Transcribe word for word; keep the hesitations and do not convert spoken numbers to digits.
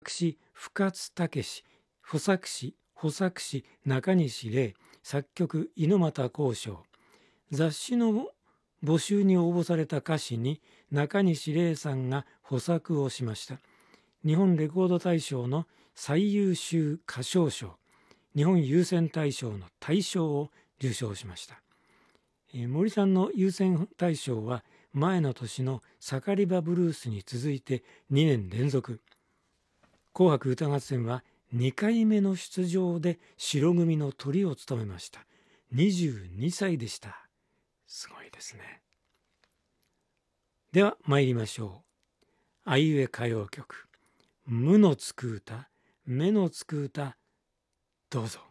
作詞深津武史、補作詞補作詞中西礼、作曲猪俣公章。雑誌の募集に応募された歌詞に中西礼さんが補作をしました。日本レコード大賞の最優秀歌唱賞、日本有線大賞の大賞を受賞しました。えー、森さんの有線大賞は前の年のサカリバブルースに続いてにねん連続。紅白歌合戦はにかいめの出場で白組のトリを務めました。にじゅうにさいでした。すごいですね。では参りましょう。あいうえ歌謡曲、無のつく歌、目のつく歌、どうぞ。